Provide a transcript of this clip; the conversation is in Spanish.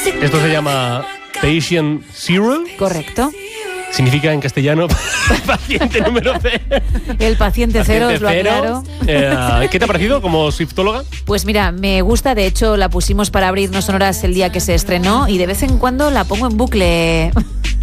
Esto se llama Patient Zero. Correcto. Significa en castellano paciente número C. El paciente cero, os lo cero. aclaro. ¿Qué te ha parecido como swiftóloga? Pues mira, me gusta, de hecho la pusimos para abrirnos sonoras el día que se estrenó y de vez en cuando la pongo en bucle.